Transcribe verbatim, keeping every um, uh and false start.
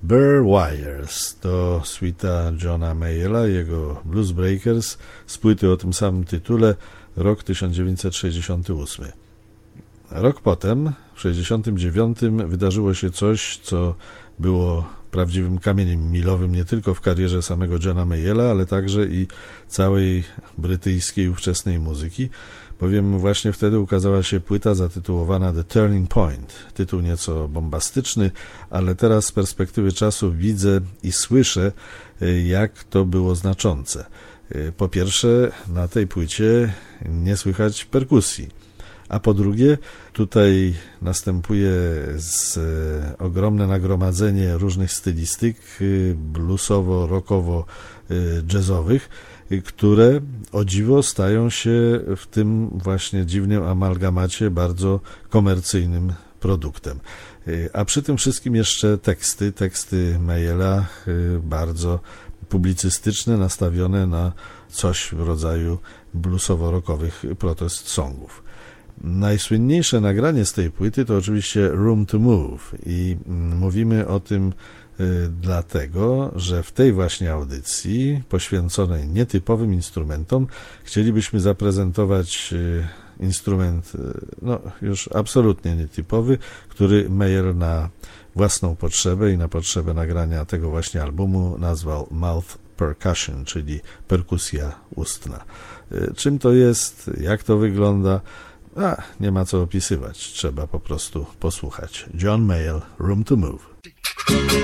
Burr Wires to suita Johna Mayalla, jego Blues Breakers z płyty o tym samym tytule, rok tysiąc dziewięćset sześćdziesiąty ósmy. Rok potem, w sześćdziesiątym dziewiątym, wydarzyło się coś, co było prawdziwym kamieniem milowym nie tylko w karierze samego Johna Mayalla, ale także i całej brytyjskiej ówczesnej muzyki, bowiem właśnie wtedy ukazała się płyta zatytułowana The Turning Point. Tytuł nieco bombastyczny, ale teraz z perspektywy czasu widzę i słyszę, jak to było znaczące. Po pierwsze, na tej płycie nie słychać perkusji, a po drugie, tutaj następuje z, e, ogromne nagromadzenie różnych stylistyk bluesowo-rockowo-jazzowych, które o dziwo stają się w tym właśnie dziwnym amalgamacie bardzo komercyjnym produktem. A przy tym wszystkim jeszcze teksty, teksty Mayalla bardzo publicystyczne, nastawione na coś w rodzaju bluesowo-rockowych protest songów. Najsłynniejsze nagranie z tej płyty to oczywiście Room to Move i mówimy o tym y, dlatego, że w tej właśnie audycji poświęconej nietypowym instrumentom chcielibyśmy zaprezentować y, instrument y, no już absolutnie nietypowy, który Mayall na własną potrzebę i na potrzebę nagrania tego właśnie albumu nazwał Mouth Percussion, czyli perkusja ustna. Y, czym to jest, jak to wygląda? A, nie ma co opisywać, trzeba po prostu posłuchać. John Mayall, Room to Move.